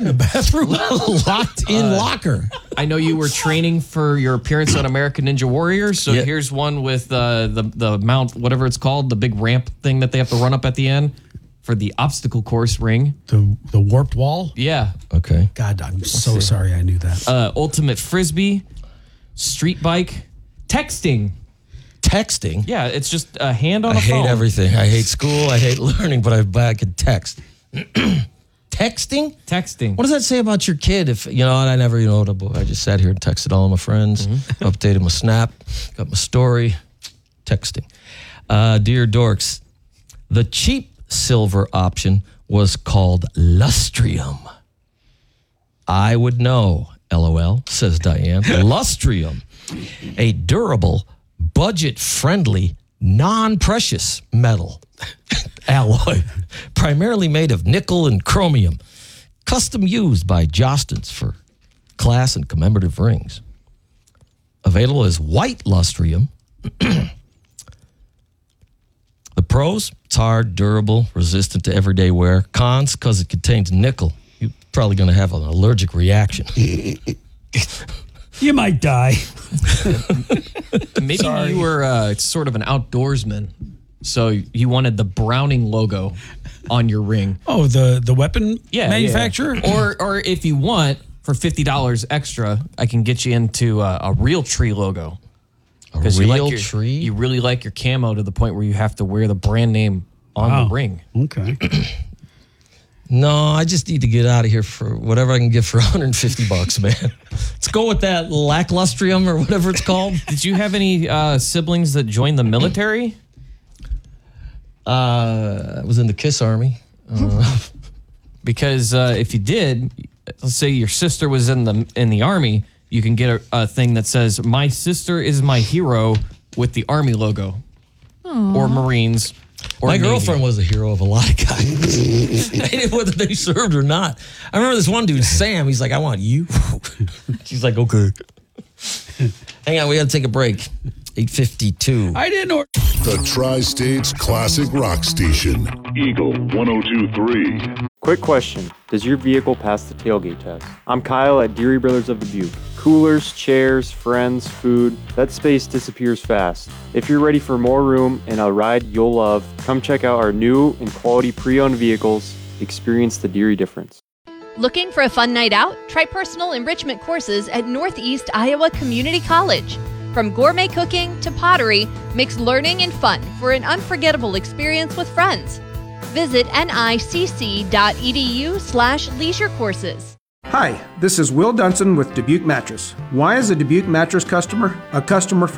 in the bathroom. Locked in locker. I know you were training for your appearance on American Ninja Warrior, so here's one with the mount, whatever it's called, the big ramp thing that they have to run up at the end for the obstacle course ring. The warped wall? Yeah. Okay. God, I'm so sorry I knew that. Ultimate Frisbee, street bike, texting. Texting? Yeah, it's just a hand on a phone. I hate everything. I hate school. I hate learning, but I can text. Texting? Texting. What does that say about your kid? If I never, I just sat here and texted all of my friends, updated my Snap, got my story, texting. Dear Dorks, the cheap silver option was called Lustrium. I would know, LOL, says Diane. Lustrium, a durable, budget-friendly, non-precious metal alloy, primarily made of nickel and chromium, custom used by Jostens for class and commemorative rings. Available as white Lustrium. The pros, it's hard, durable, resistant to everyday wear. Cons, because it contains nickel. You're probably going to have an allergic reaction. You might die. Maybe you were sort of an outdoorsman, so you wanted the Browning logo on your ring. Oh, the weapon manufacturer? Yeah. Or if you want, for $50 extra, I can get you into a Realtree logo. A real tree? You really like your camo to the point where you have to wear the brand name on the ring. Okay. No, I just need to get out of here for whatever I can get for $150, man. Let's go with that lacklustrium or whatever it's called. Did you have any siblings that joined the military? I was in the KISS Army. Because if you did, let's say your sister was in the Army, you can get a thing that says, "My sister is my hero," with the Army logo. Aww. Or Marines. Or my Navy. girlfriend was a hero of a lot of guys. Whether they served or not. I remember this one dude, Sam, he's like, "I want you." She's like, "Okay." Hang on, we got to take a break. 8:52. I didn't order. The Tri-States Classic Rock Station. Eagle 102.3. Quick question. Does your vehicle pass the tailgate test? I'm Kyle at Deary Brothers of Dubuque. Coolers, chairs, friends, food, that space disappears fast. If you're ready for more room and a ride you'll love, come check out our new and quality pre-owned vehicles. Experience the Deary difference. Looking for a fun night out? Try personal enrichment courses at Northeast Iowa Community College. From gourmet cooking to pottery, mix learning and fun for an unforgettable experience with friends. Visit nicc.edu/leisure courses. Hi, this is Will Dunson with Dubuque Mattress. Why is a Dubuque Mattress customer a customer for